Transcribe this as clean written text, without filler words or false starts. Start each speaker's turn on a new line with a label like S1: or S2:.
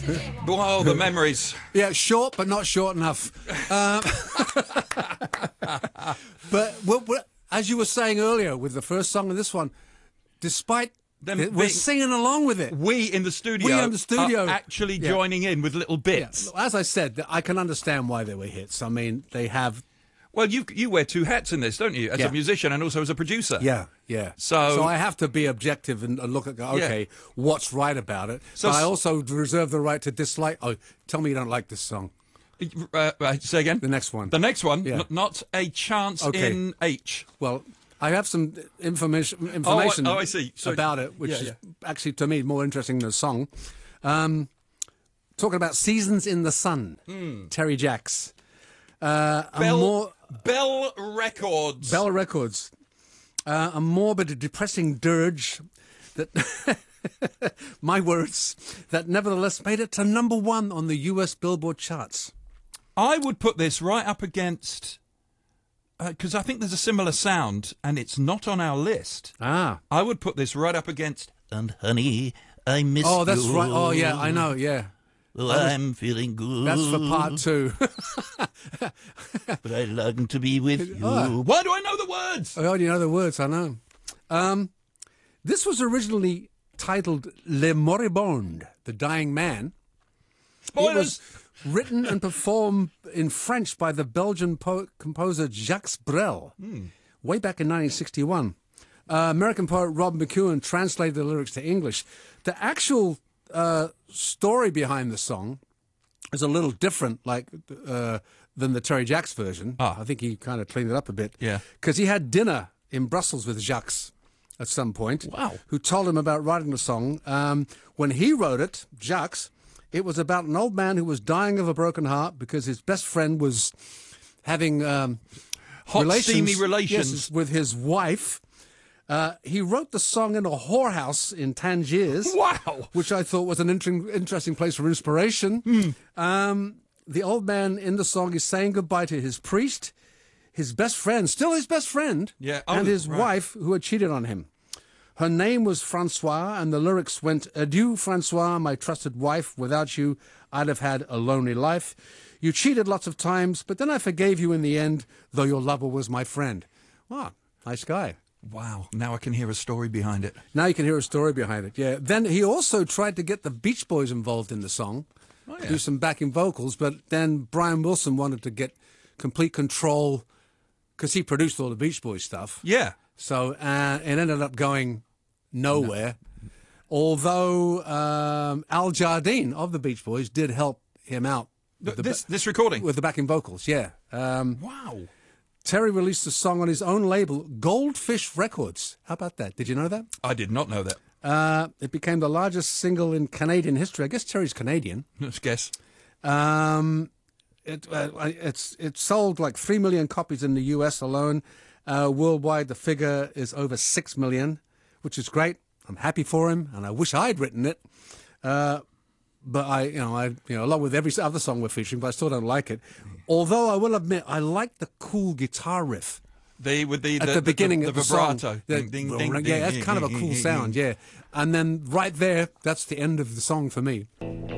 S1: Wow, the memories.
S2: Yeah, short, but not short enough. But as you were saying earlier with the first song and this one, despite we're singing along with it.
S1: We in the studio are actually joining in with little bits.
S2: Yeah. As I said, I can understand why they were hits. I mean, they have...
S1: Well, you wear two hats in this, don't you? As a musician and also as a producer.
S2: Yeah, yeah. So I have to be objective and look at, what's right about it. So but I also reserve the right to dislike... Oh, tell me you don't like this song.
S1: Say again?
S2: The next one.
S1: The next one? Yeah. Not a chance in H.
S2: Well, I have some information
S1: I see.
S2: About it, which is actually, to me, more interesting than the song. Talking about Seasons in the Sun, Terry Jacks.
S1: Bell Records.
S2: Bell Records. A morbid, depressing dirge that... my words, that nevertheless made it to #1 on the US Billboard charts.
S1: I would put this right up against, because I think there's a similar sound, and it's not on our list. I would put this right up against, and honey, I miss you.
S2: Oh, that's right. Oh, yeah, I know, yeah.
S1: Well, I'm feeling good.
S2: That's for part 2.
S1: But I long to be with you. Why do I know the words?
S2: Oh, you know the words, I know. This was originally titled Le Moribond, The Dying Man.
S1: Spoilers!
S2: It was written and performed in French by the Belgian composer Jacques Brel way back in 1961. American poet Rob McEwen translated the lyrics to English. The actual story behind the song is a little different than the Terry Jacks version. I think he kind of cleaned it up a bit.
S1: Yeah.
S2: Because he had dinner in Brussels with Jacques at some point.
S1: Wow.
S2: Who told him about writing the song. When he wrote it, Jacques, it was about an old man who was dying of a broken heart because his best friend was having
S1: steamy relations
S2: with his wife. He wrote the song in a whorehouse in Tangiers.
S1: Wow.
S2: Which I thought was an interesting place for inspiration. The old man in the song is saying goodbye to his priest, his best friend, still his best friend, and his wife who had cheated on him. Her name was Francois, and the lyrics went, "Adieu, Francois, my trusted wife. Without you, I'd have had a lonely life. You cheated lots of times, but then I forgave you in the end, though your lover was my friend." Wow, nice guy.
S1: Wow, now I can hear a story behind it.
S2: Now you can hear a story behind it, yeah. Then he also tried to get the Beach Boys involved in the song, do some backing vocals, but then Brian Wilson wanted to get complete control because he produced all the Beach Boys stuff.
S1: Yeah.
S2: So it ended up going nowhere. No. Although Al Jardine of the Beach Boys did help him out.
S1: This recording?
S2: With the backing vocals, yeah.
S1: Wow.
S2: Terry released the song on his own label, Goldfish Records. How about that? Did you know that?
S1: I did not know that.
S2: It became the largest single in Canadian history. I guess Terry's Canadian.
S1: Let's guess.
S2: It sold like 3 million copies in the US alone. Worldwide, the figure is over 6 million, which is great. I'm happy for him, and I wish I'd written it. But along with every other song we're featuring, but I still don't like it. Although I will admit, I like the cool guitar riff.
S1: At
S2: the beginning of the
S1: vibrato.
S2: Song.
S1: Ding, ding, ding,
S2: Yeah, that's kind of a cool sound, yeah. And then right there, that's the end of the song for me.